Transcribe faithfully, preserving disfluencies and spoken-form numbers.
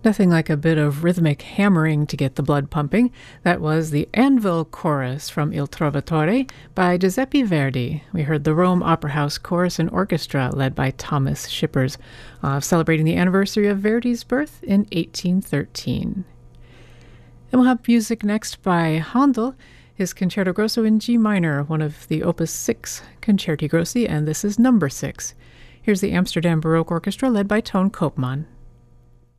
Nothing like a bit of rhythmic hammering to get the blood pumping. That was the Anvil Chorus from Il Trovatore by Giuseppe Verdi. We heard the Rome Opera House Chorus and Orchestra led by Thomas Shippers, uh, celebrating the anniversary of Verdi's birth in eighteen thirteen. And we'll have music next by Handel, his Concerto Grosso in G minor, one of the Opus six Concerti Grossi, and this is number six. Here's the Amsterdam Baroque Orchestra led by Toon Koopman.